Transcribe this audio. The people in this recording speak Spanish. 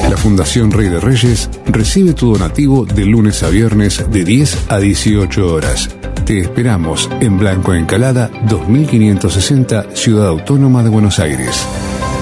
La Fundación Rey de Reyes recibe tu donativo de lunes a viernes de 10 a 18 horas. Te esperamos en Blanco Encalada 2560, Ciudad Autónoma de Buenos Aires.